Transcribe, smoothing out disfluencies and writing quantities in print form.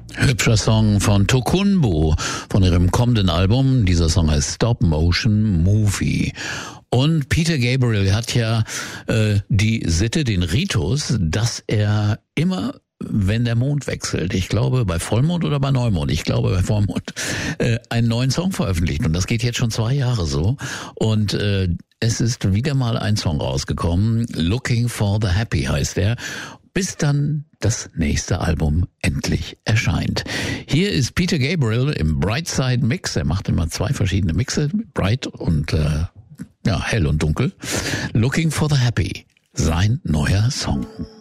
Hübscher Song von Tokunboh von ihrem kommenden Album. Dieser Song heißt Stop Motion Movie. Und Peter Gabriel hat ja die Sitte, den Ritus, dass er immer, wenn der Mond wechselt, ich glaube bei Vollmond oder bei Neumond, ich glaube bei Vollmond, einen neuen Song veröffentlicht. Und das geht jetzt schon 2 Jahre so. Und es ist wieder mal ein Song rausgekommen. Looking for the Happy heißt er. Bis dann das nächste Album endlich erscheint. Hier ist Peter Gabriel im Brightside Mix. Er macht immer 2 verschiedene Mixe, Bright und hell und dunkel. Looking for the Happy, sein neuer Song.